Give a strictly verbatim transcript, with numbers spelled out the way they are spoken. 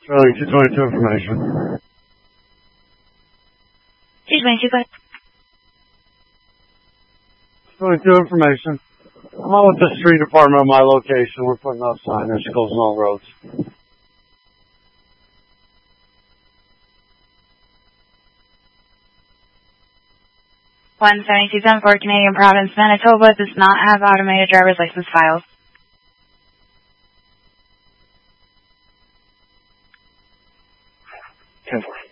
Sterling two twenty-two information. two twenty-two, go ahead. twenty-two information. I'm on with the street department of my location. We're putting up signage, closing all roads. one seven two seven four Canadian Province, Manitoba does not have automated driver's license files. ten four.